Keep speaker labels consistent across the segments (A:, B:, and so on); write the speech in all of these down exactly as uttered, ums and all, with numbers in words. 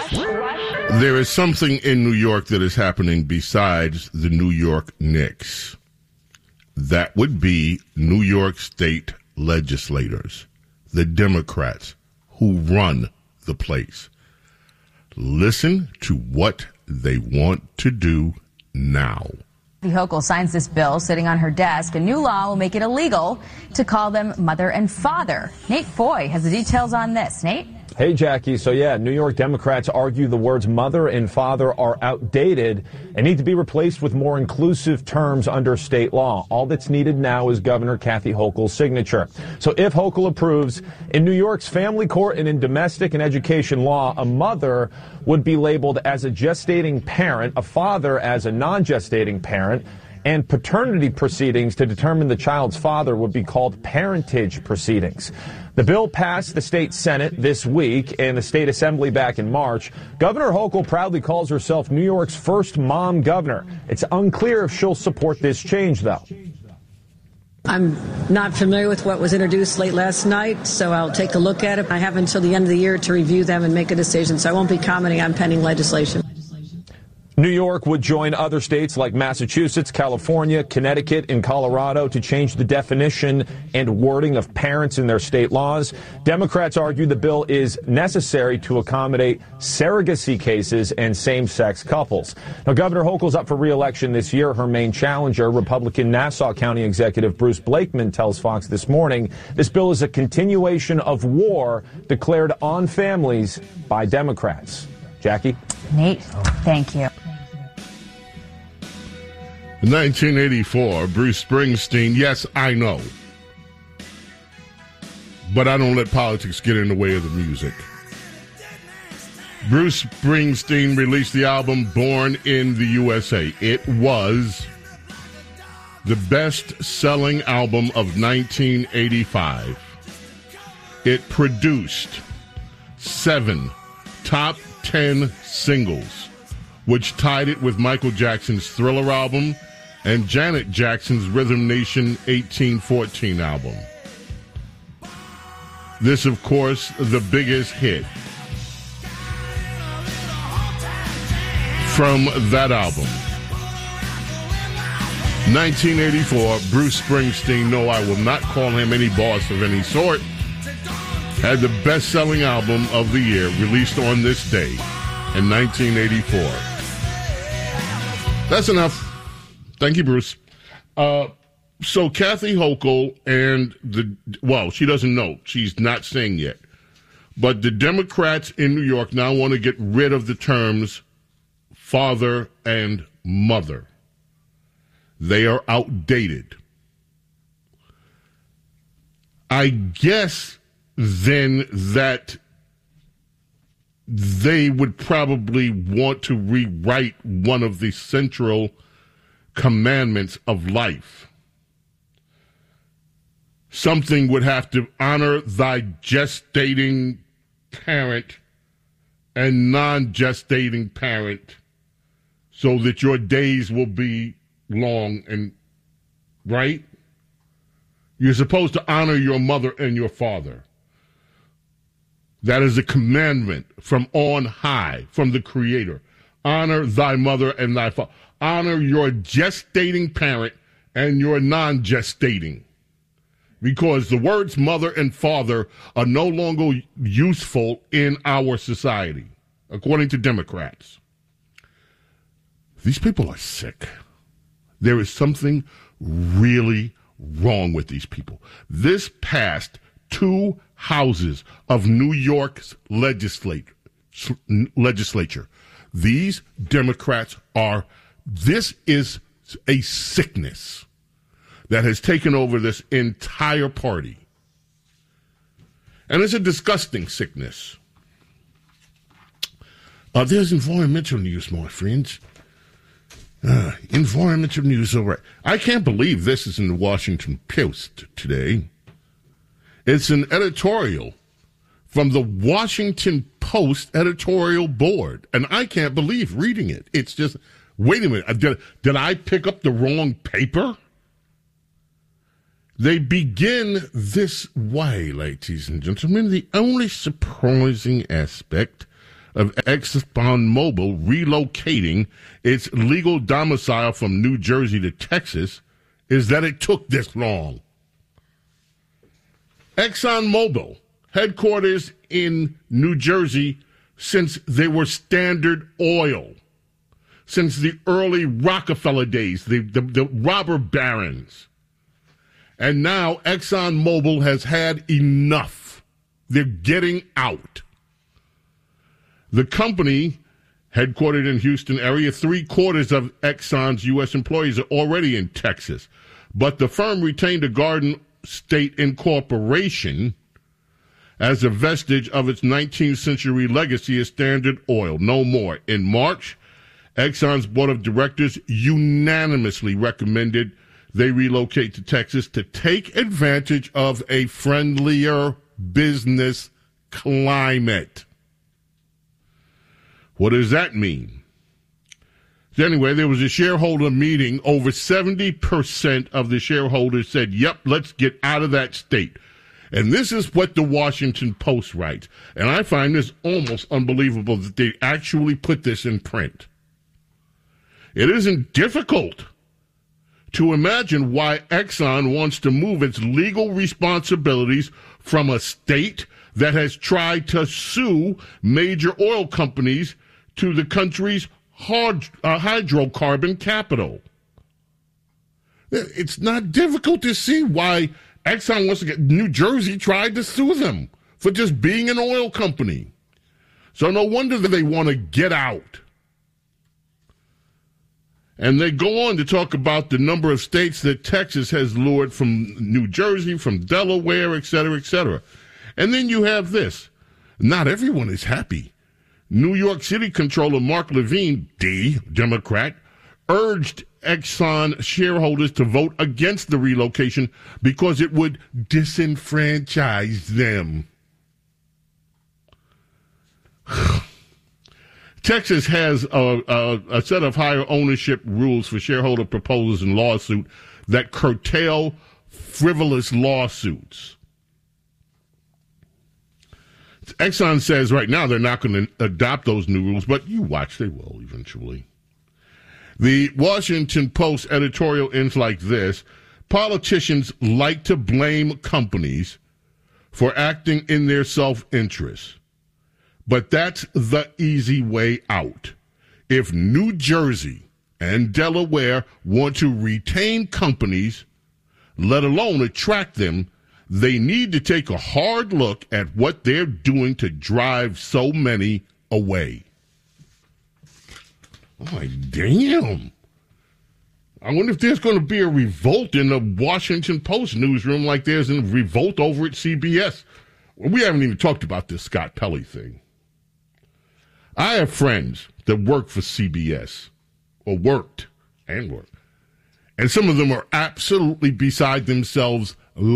A: There is something in New York that is happening besides the New York Knicks. That would be New York State legislators, the Democrats who run the place. Listen to what they want to do now.
B: Kathy Hochul signs this bill sitting on her desk. A new law will make it illegal to call them mother and father. Nate Foy has the details on this. Nate?
C: Hey, Jackie. So, yeah, New York Democrats argue the words mother and father are outdated and need to be replaced with more inclusive terms under state law. All that's needed now is Governor Kathy Hochul's signature. So if Hochul approves, in New York's family court and in domestic and education law, a mother would be labeled as a gestating parent, a father as a non-gestating parent, and paternity proceedings to determine the child's father would be called parentage proceedings. The bill passed the state Senate this week and the state assembly back in March. Governor Hochul proudly calls herself New York's first mom governor. It's unclear if she'll support this change, though.
D: I'm not familiar with what was introduced late last night, so I'll take a look at it. I have until the end of the year to review them and make a decision, so I won't be commenting on pending legislation.
C: New York would join other states like Massachusetts, California, Connecticut, and Colorado to change the definition and wording of parents in their state laws. Democrats argue the bill is necessary to accommodate surrogacy cases and same-sex couples. Now, Governor Hochul's up for re-election this year. Her main challenger, Republican Nassau County Executive Bruce Blakeman, tells Fox this morning this bill is a continuation of war declared on families by Democrats. Jackie?
B: Nate, thank you.
A: In nineteen eighty-four, Bruce Springsteen, yes, I know. But I don't let politics get in the way of the music. Bruce Springsteen released the album Born in the U S A. It was the best-selling album of nineteen eighty-five. It produced seven top ten singles, which tied it with Michael Jackson's Thriller album and Janet Jackson's Rhythm Nation eighteen fourteen album. This, of course, the biggest hit from that album. nineteen eighty-four, Bruce Springsteen, no, I will not call him any boss of any sort, had the best-selling album of the year released on this day in nineteen eighty-four. That's enough. Thank you, Bruce. Uh, so Kathy Hochul and the, well, she doesn't know. She's not saying yet. But the Democrats in New York now want to get rid of the terms father and mother. They are outdated. I guess then that they would probably want to rewrite one of the central commandments of life. Something would have to honor thy gestating parent and non-gestating parent so that your days will be long and right? You're supposed to honor your mother and your father. That is a commandment from on high, from the Creator. Honor thy mother and thy father. Honor your gestating parent and your non-gestating. Because the words mother and father are no longer useful in our society, according to Democrats. These people are sick. There is something really wrong with these people. This passed two houses of New York's legislature. legislature. These Democrats are, this is a sickness that has taken over this entire party. And it's a disgusting sickness. Uh, there's environmental news, my friends. Uh, environmental news, all right. I can't believe this is in the Washington Post today. It's an editorial from the Washington Post editorial board, and I can't believe reading it. It's just, wait a minute, did, did I pick up the wrong paper? They begin this way, ladies and gentlemen. The only surprising aspect of ExxonMobil relocating its legal domicile from New Jersey to Texas is that it took this long. ExxonMobil, headquarters in New Jersey since they were Standard Oil, since the early Rockefeller days, the, the, the robber barons. And now ExxonMobil has had enough. They're getting out. The company, headquartered in Houston area, three quarters of Exxon's U S employees are already in Texas. But the firm retained a Garden State incorporation as a vestige of its nineteenth century legacy as Standard Oil. No more. In March, Exxon's board of directors unanimously recommended they relocate to Texas to take advantage of a friendlier business climate. What does that mean? So anyway, there was a shareholder meeting. Over seventy percent of the shareholders said, yep, let's get out of that state. And this is what the Washington Post writes. And I find this almost unbelievable that they actually put this in print. It isn't difficult to imagine why Exxon wants to move its legal responsibilities from a state that has tried to sue major oil companies to the country's hard, uh, hydrocarbon capital. It's not difficult to see why Exxon wants to get New Jersey tried to sue them for just being an oil company. So no wonder that they want to get out. And they go on to talk about the number of states that Texas has lured from New Jersey, from Delaware, et cetera, et cetera. And then you have this. Not everyone is happy. New York City Controller Mark Levine, D, Democrat, urged Exxon shareholders to vote against the relocation because it would disenfranchise them. Texas has a, a, a set of higher ownership rules for shareholder proposals and lawsuit that curtail frivolous lawsuits. Exxon says right now they're not going to adopt those new rules, but you watch, they will eventually. The Washington Post editorial ends like this. Politicians like to blame companies for acting in their self-interest. But that's the easy way out. If New Jersey and Delaware want to retain companies, let alone attract them, they need to take a hard look at what they're doing to drive so many away. Oh, my damn. I wonder if there's going to be a revolt in the Washington Post newsroom like there's a revolt over at C B S. Well, we haven't even talked about this Scott Pelley thing. I have friends that work for C B S, or worked and worked, and some of them are absolutely beside themselves,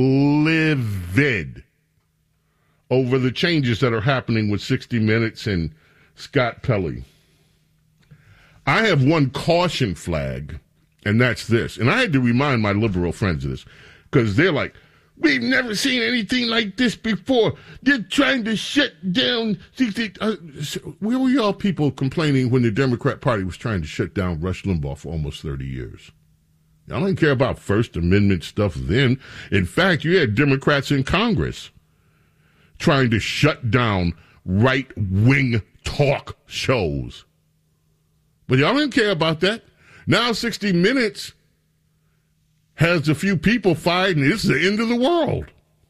A: livid over the changes that are happening with sixty minutes and Scott Pelley. I have one caution flag, and that's this. And I had to remind my liberal friends of this, because they're like, we've never seen anything like this before. They're trying to shut down. Uh, where were y'all people complaining when the Democrat Party was trying to shut down Rush Limbaugh for almost thirty years? Y'all didn't care about First Amendment stuff then. In fact, you had Democrats in Congress trying to shut down right-wing talk shows. But y'all didn't care about that. Now sixty minutes has a few people fired, and it's the end of the world.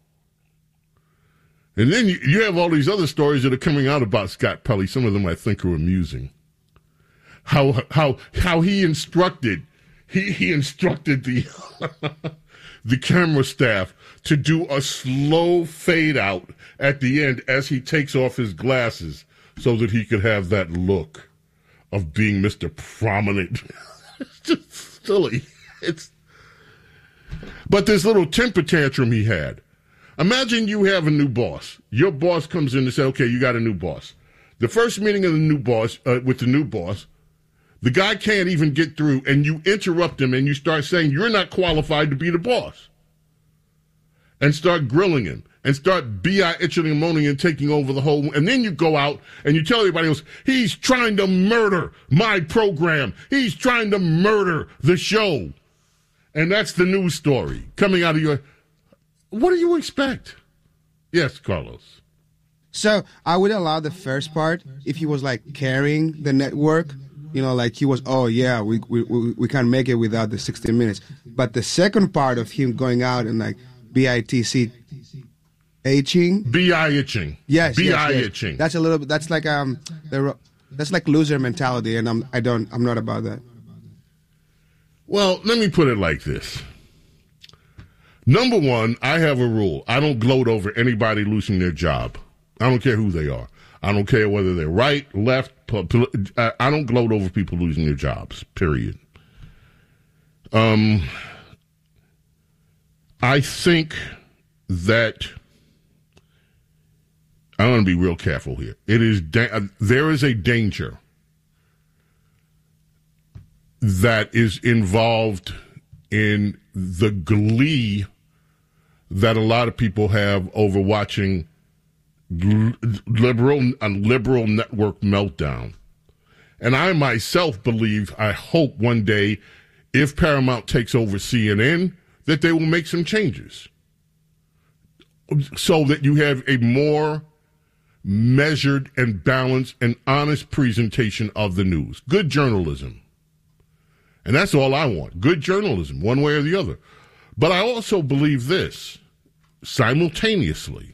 A: And then you, you have all these other stories that are coming out about Scott Pelley. Some of them I think are amusing. How how how he instructed he he instructed the the camera staff to do a slow fade out at the end as he takes off his glasses so that he could have that look of being Mister Prominent. It's just silly. It's But this little temper tantrum he had. Imagine you have a new boss. Your boss comes in and says, okay, you got a new boss. The first meeting of the new boss, uh, with the new boss, the guy can't even get through, and you interrupt him and you start saying you're not qualified to be the boss. and start grilling him and start bitching and moaning and taking over the whole, and then you go out and you tell everybody else, he's trying to murder my program. He's trying to murder the show. And that's the news story coming out of your, what do you expect? Yes, Carlos.
E: So I would allow the first part if he was like carrying the network, you know, like he was, oh yeah, we we we, we can't make it without the sixty minutes. But the second part of him going out and like B I T C H-ing.
A: B-I-itching.
E: Yes,
A: B-I-itching.
E: Yes, yes. That's a little bit, that's like, um, the, that's like loser mentality, and I'm, I don't, I'm not about that.
A: Well, let me put it like this. Number one, I have a rule. I don't gloat over anybody losing their job. I don't care who they are. I don't care whether they're right, left. I don't gloat over people losing their jobs, period. Um, I think that I want to be real careful here. It is da- there is a danger that is involved in the glee that a lot of people have over watching liberal a liberal network meltdown. And I myself believe, I hope one day, if Paramount takes over C N N, that they will make some changes so that you have a more measured and balanced and honest presentation of the news. Good journalism. And that's all I want. Good journalism, one way or the other. But I also believe this, simultaneously.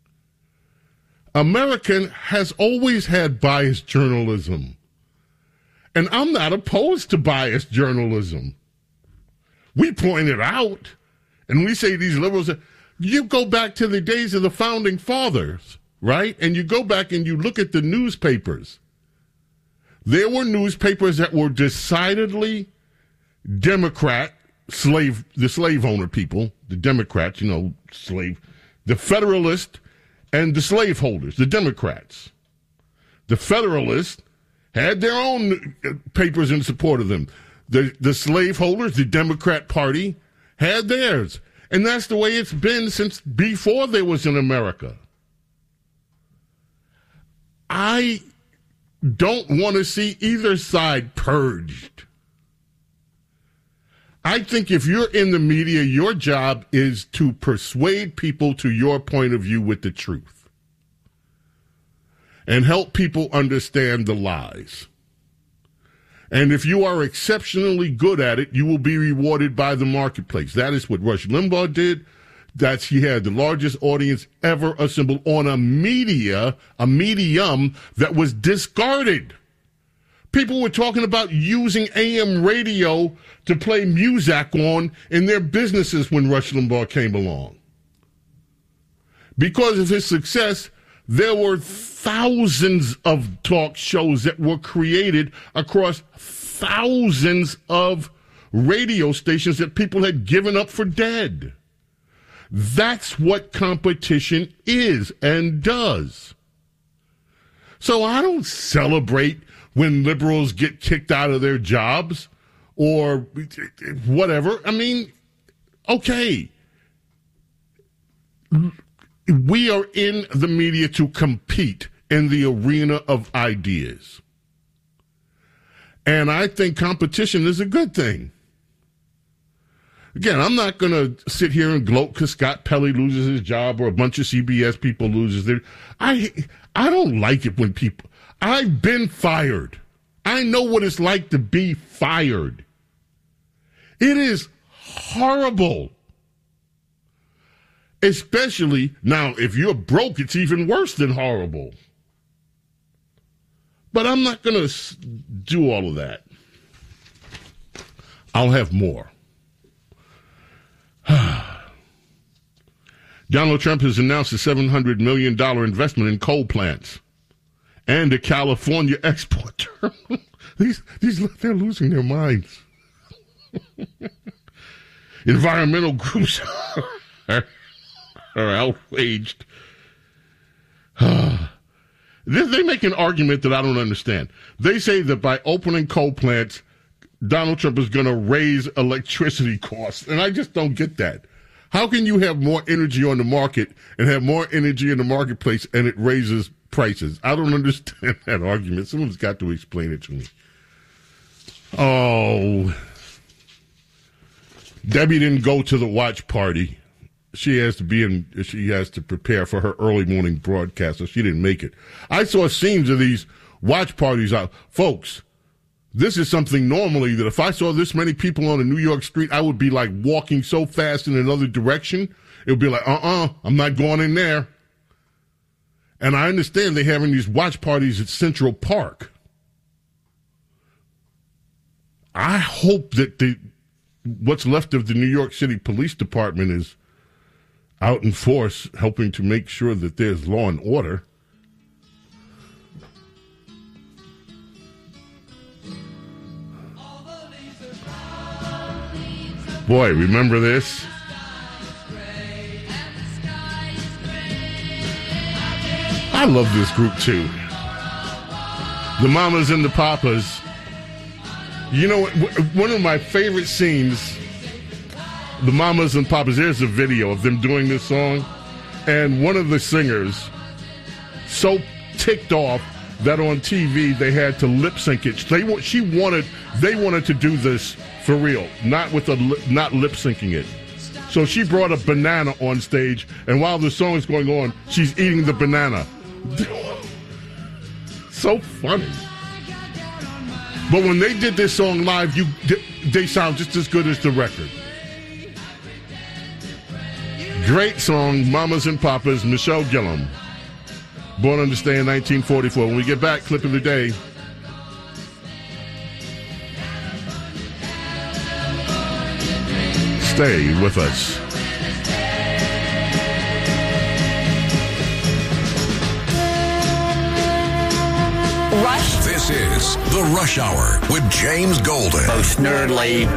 A: America has always had biased journalism. And I'm not opposed to biased journalism. We point it out, and we say these liberals, you go back to the days of the founding fathers, right? And you go back and you look at the newspapers. There were newspapers that were decidedly Democrat, slave, the slave owner people, the Democrats, you know, slave, the Federalist, and the slaveholders, the Democrats. The Federalists had their own papers in support of them. The, the slaveholders, the Democrat Party, had theirs. And that's the way it's been since before there was an America. I don't want to see either side purged. I think if you're in the media, your job is to persuade people to your point of view with the truth and help people understand the lies. And if you are exceptionally good at it, you will be rewarded by the marketplace. That is what Rush Limbaugh did. That's, he had the largest audience ever assembled on a media, a medium that was discarded. People were talking about using A M radio to play Muzak on in their businesses when Rush Limbaugh came along. Because of his success, there were thousands of talk shows that were created across thousands of radio stations that people had given up for dead. That's what competition is and does. So I don't celebrate when liberals get kicked out of their jobs or whatever. I mean, okay. We are in the media to compete in the arena of ideas. And I think competition is a good thing. Again, I'm not going to sit here and gloat because Scott Pelley loses his job or a bunch of C B S people loses their... I, I don't like it when people... I've been fired. I know what it's like to be fired. It is horrible. Especially, now, if you're broke, it's even worse than horrible. But I'm not going to do all of that. I'll have more. Donald Trump has announced a seven hundred million dollars investment in coal plants and a California export terminal. these, these, they're losing their minds. Environmental groups are, are outraged. They make an argument that I don't understand. They say that by opening coal plants, Donald Trump is going to raise electricity costs, and I just don't get that. How can you have more energy on the market and have more energy in the marketplace and it raises prices? I don't understand that argument. Someone's got to explain it to me. Oh, Debbie didn't go to the watch party. She has to be in, she has to prepare for her early morning broadcast, so she didn't make it. I saw scenes of these watch parties out. Folks, this is something normally that if I saw this many people on a New York street, I would be like walking so fast in another direction. It would be like, uh-uh, I'm not going in there. And I understand they're having these watch parties at Central Park. I hope that the what's left of the New York City Police Department is out in force, helping to make sure that there's law and order. Boy, remember this? I love this group too. The Mamas and the Papas. You know, one of my favorite scenes, the Mamas and Papas, there's a video of them doing this song, and one of the singers so ticked off that on T V they had to lip sync it. They she wanted they wanted to do this for real, not with a not lip syncing it. So she brought a banana on stage, and while the song is going on, she's eating the banana. So funny. But when they did this song live, you they sound just as good as the record. Great song, Mamas and Papas, Michelle Gillum. Born on this day in nineteen forty-four. When we get back, clip of the day. Stay with us.
F: Rush.
G: This is The Rush Hour with James Golden.
F: Most nerdly.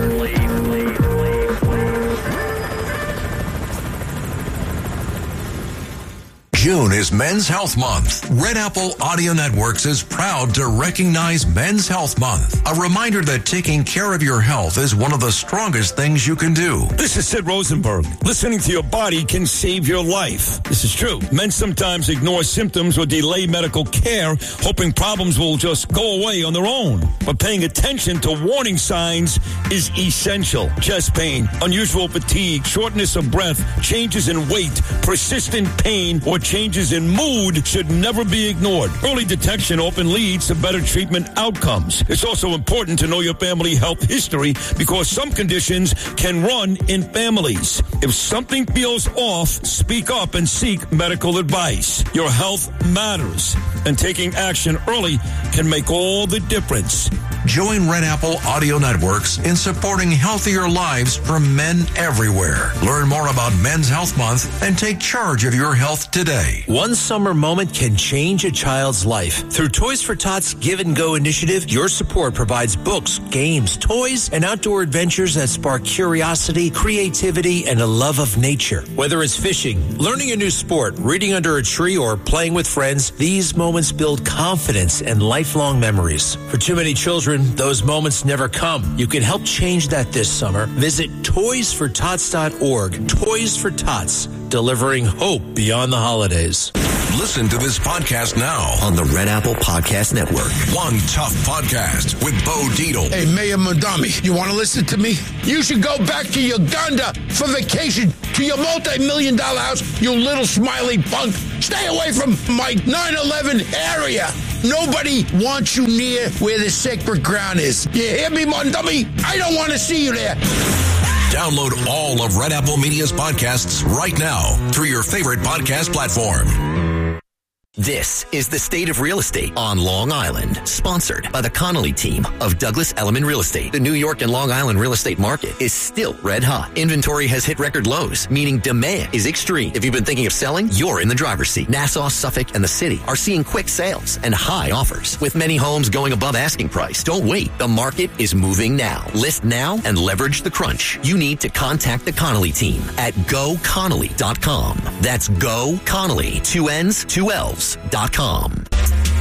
G: June is Men's Health Month. Red Apple Audio Networks is proud to recognize Men's Health Month. A reminder that taking care of your health is one of the strongest things you can do.
H: This is Sid Rosenberg. Listening to your body can save your life. This is true. Men sometimes ignore symptoms or delay medical care, hoping problems will just go away on their own. But paying attention to warning signs is essential. Chest pain, unusual fatigue, shortness of breath, changes in weight, persistent pain, or changes in mood should never be ignored. Early detection often leads to better treatment outcomes. It's also important to know your family health history because some conditions can run in families. If something feels off, speak up and seek medical advice. Your health matters, and taking action early can make all the difference.
G: Join Red Apple Audio Networks in supporting healthier lives for men everywhere. Learn more about Men's Health Month and take charge of your health today.
I: One summer moment can change a child's life. Through Toys for Tots Give and Go initiative, your support provides books, games, toys, and outdoor adventures that spark curiosity, creativity, and a love of nature. Whether it's fishing, learning a new sport, reading under a tree, or playing with friends, these moments build confidence and lifelong memories. For too many children, those moments never come. You can help change that this summer. Visit toys for tots dot org. Toys for Tots, delivering hope beyond the holidays.
G: Listen to this podcast now
I: On the Red Apple Podcast Network.
G: One Tough Podcast with Bo Dietl.
J: Hey, Mayor Mondami, you want to listen to me? You should go back to Uganda for vacation to your multi-million dollar house, you little smiley punk. Stay away from my nine eleven area. Nobody wants you near where the sacred ground is. You hear me, Mondami? I don't want to see you there.
G: Download all of Red Apple Media's podcasts right now through your favorite podcast platform.
I: This is The State of Real Estate on Long Island, sponsored by the Connolly team of Douglas Elliman Real Estate. The New York and Long Island real estate market is still red hot. Inventory has hit record lows, meaning demand is extreme. If you've been thinking of selling, you're in the driver's seat. Nassau, Suffolk, and the city are seeing quick sales and high offers, with many homes going above asking price. Don't wait. The market is moving now. List now and leverage the crunch. You need to contact the Connolly team at go connolly dot com. That's Go Connolly, two N's, two L's. Dot com.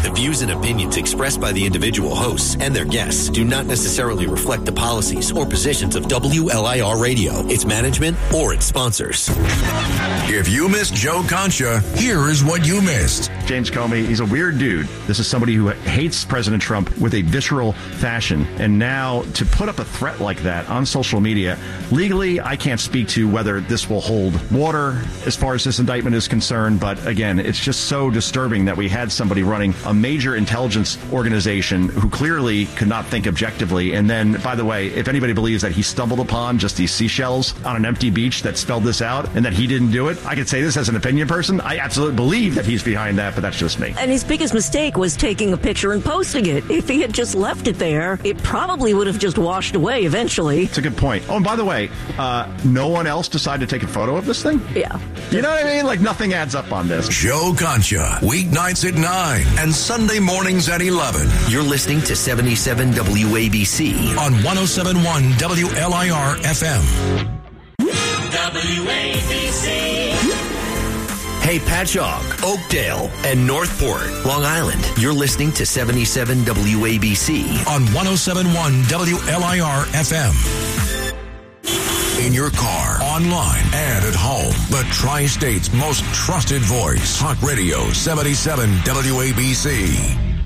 K: The views and opinions expressed by the individual hosts and their guests do not necessarily reflect the policies or positions of W L I R Radio, its management, or its sponsors.
G: If you missed Joe Concha, here is what you missed.
L: James Comey, he's a weird dude. This is somebody who hates President Trump with a visceral fashion. And now to put up a threat like that on social media, legally, I can't speak to whether this will hold water as far as this indictment is concerned. But again, it's just so disturbing that we had somebody running a major intelligence organization who clearly could not think objectively. And then, by the way, if anybody believes that he stumbled upon just these seashells on an empty beach that spelled this out and that he didn't do it, I could say this as an opinion person. I absolutely believe that he's behind that, but that's just me.
M: And his biggest mistake was taking a picture and posting it. If he had just left it there, it probably would have just washed away eventually.
L: It's a good point. Oh, and by the way, uh, no one else decided to take a photo of this thing?
M: Yeah.
L: You know what I mean? Like, nothing adds up on this.
G: Joe Concha, weeknights at nine and Sunday mornings at eleven.
K: You're listening to seventy-seven W A B C
G: on one oh seven point one W L I R F M.
N: W A B C.
K: Hey, Patchogue, Oakdale, and Northport, Long Island. You're listening to seventy-seven W A B C
G: on one oh seven point one W L I R F M. In your car, online, and at home. The Tri-State's most trusted voice. Talk Radio seventy-seven W A B C.